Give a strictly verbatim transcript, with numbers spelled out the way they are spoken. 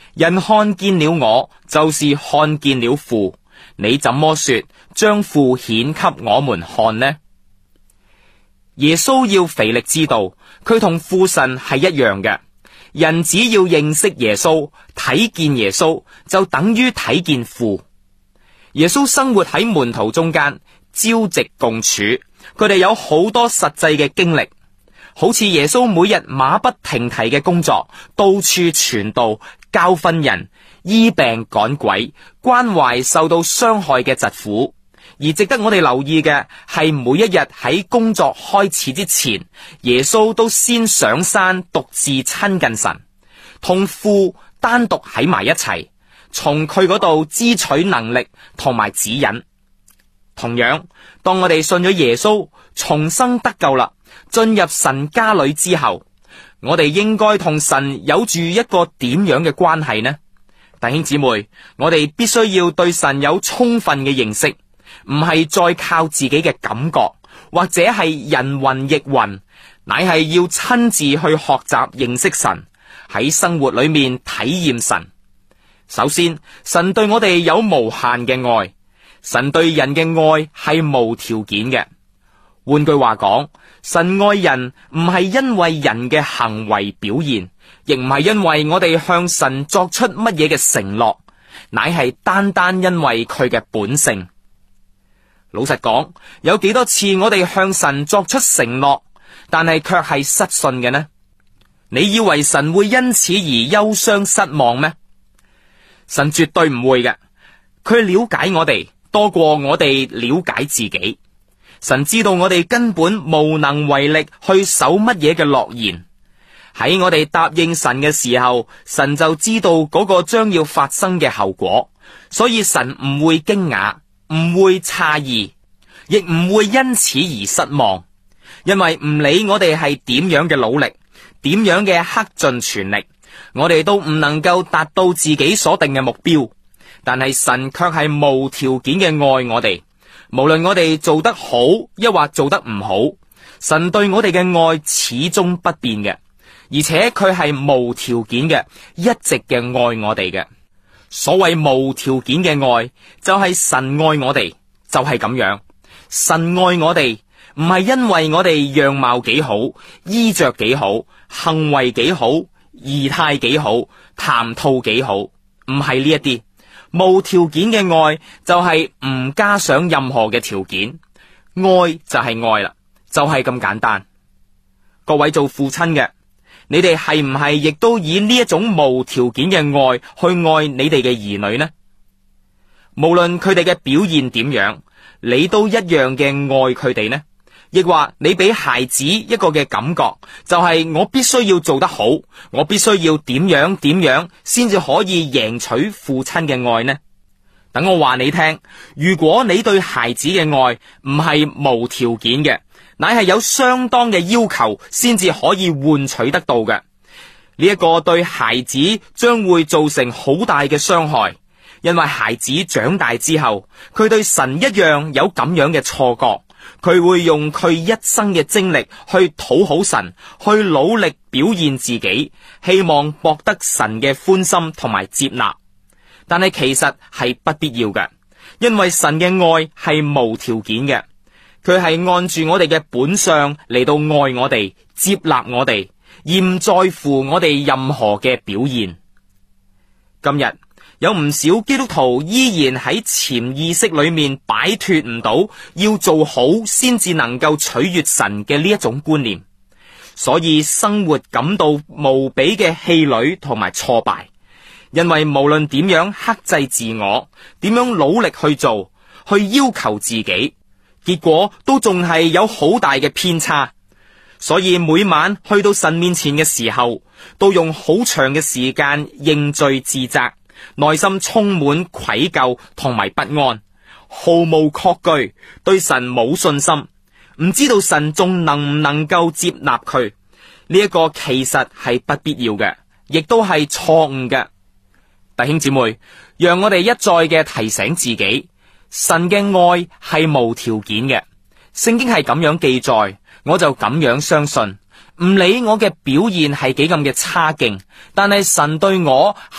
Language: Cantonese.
人看見了我，就是看見了父。你怎麼說將父顯給我們看呢？耶穌要腓力知道，佢同父神係一樣嘅。人只要認識耶穌，睇見耶穌，就等於睇見父。耶穌生活喺門徒中間，朝夕共處，佢哋有好多實際嘅經歷。好似耶穌每日馬不停蹄嘅工作，到處傳道、教訓人、醫病趕鬼、關懷受到傷害嘅疾苦。而值得我哋留意嘅係，每一日喺工作開始之前，耶穌都先上山獨自親近神，同父單獨喺埋一齊，從佢嗰度支取能力同埋指引。同樣，當我哋信咗耶穌，重生得救啦，進入神家裏之後，我哋應該同神有住一個點樣嘅關係呢？弟兄姊妹，我哋必須要對神有充分嘅認識，唔係再靠自己嘅感覺，或者係人云亦云，乃係要親自去學習認識神，喺生活裏面體驗神。首先，神對我哋有無限嘅愛，神對人嘅愛係無條件嘅。換句話講，神愛人唔係因為人嘅行為表現，亦唔係因為我哋向神作出乜嘢嘅承諾，乃係單單因為佢嘅本性。老實講，有幾多次我哋向神作出承諾，但係卻係失信嘅呢？你以為神會因此而憂傷失望咩？神絕對唔會嘅，佢了解我哋多過我哋了解自己。神知道我哋根本無能為力去守乜嘢嘅諾言。喺我哋答應神嘅時候，神就知道嗰個將要發生嘅後果，所以神唔會驚訝，唔會詫異，亦唔會因此而失望。因為唔理我哋係點樣嘅努力，點樣嘅克盡全力，我哋都唔能夠達到自己所定嘅目標，但係神卻係無條件嘅愛我哋。無論我哋做得好抑或做得唔好，神對我哋嘅愛始終不變嘅，而且佢係無條件嘅，一直嘅愛我哋嘅。所謂無條件嘅愛，就係神愛我哋，就係咁樣。神愛我哋唔係因為我哋樣貌幾好、衣着幾好、行為幾好、儀態幾好、談吐幾好，唔係呢一啲。無條件嘅愛就係唔加上任何嘅條件，愛就係愛啦，就係咁簡單。各位做父親嘅，你哋係唔係亦都以呢一種無條件嘅愛去愛你哋嘅兒女呢？無論佢哋嘅表現點樣，你都一樣嘅愛佢哋呢？亦或你俾孩子一個嘅感覺，就係我必須要做得好，我必須要點樣點樣先至可以贏取父親嘅愛呢？等我話你聽，如果你對孩子嘅愛唔係無條件嘅，乃係有相當嘅要求先至可以換取得到嘅，呢一個對孩子將會造成好大嘅傷害，因為孩子長大之後，佢對神一樣有咁樣嘅錯覺。佢會用佢一生嘅精力去討好神，去努力表現自己，希望博得神嘅歡心同埋接納。但係其實係不必要嘅，因為神嘅愛係無條件嘅，佢係按住我哋嘅本相嚟到愛我哋，接納我哋，而唔在乎我哋任何嘅表現。今日有唔少基督徒依然喺潛意識裏面擺脫唔到要做好先至能夠取悅神嘅呢一種觀念，所以生活感到無比嘅氣餒同埋挫敗。因為無論點樣克制自我，點樣努力去做，去要求自己，結果都仲係有好大嘅偏差。所以每晚去到神面前嘅時候，都用好長嘅時間認罪自責，內心充滿愧疚同埋不安，毫無確據，對神冇信心，唔知道神仲能唔能夠接納佢。呢一個其實係不必要嘅，亦都係錯誤嘅。弟兄姊妹，讓我哋一再嘅提醒自己，神嘅愛係無條件嘅，聖經係咁樣記載，我就咁樣相信。唔理我嘅表現係幾咁嘅差勁，但係神對我